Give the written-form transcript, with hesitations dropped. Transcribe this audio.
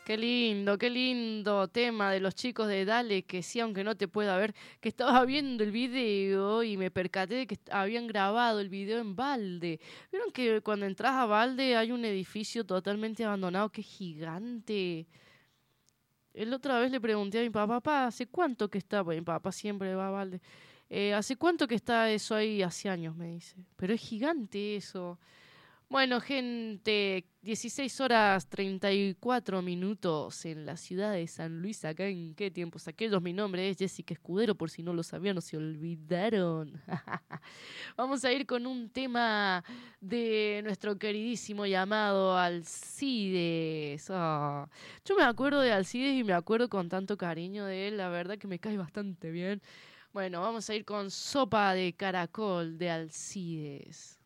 qué lindo tema de los chicos de Dale, que sí, aunque no te pueda ver, que estaba viendo el video y me percaté de que habían grabado el video en Balde. ¿Vieron que cuando entras a Balde hay un edificio totalmente abandonado que es gigante? El otra vez le pregunté a mi papá, papá, ¿hace cuánto que está? Porque mi papá siempre va a Balde. ¿Hace cuánto que está eso ahí? Hace años, me dice. Pero es gigante eso. Bueno, gente, 16 horas 34 minutos en la ciudad de San Luis. ¿Acá en qué tiempo saqué? Mi nombre es Jessica Escudero, por si no lo sabían, no se olvidaron. Vamos a ir con un tema de nuestro queridísimo llamado Alcides. Yo me acuerdo de Alcides y me acuerdo con tanto cariño de él, la verdad que me cae bastante bien. Bueno, vamos a ir con Sopa de Caracol de Alcides.